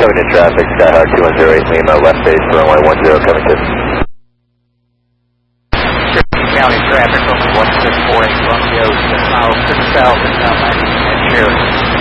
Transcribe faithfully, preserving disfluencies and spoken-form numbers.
coming in traffic, Skyhawk two one zero eight Lima, west base, runway one zero, coming to. Cherokee County traffic, runway one six four eight, Romeo, six miles to the south, and now ninety, and Cherokee.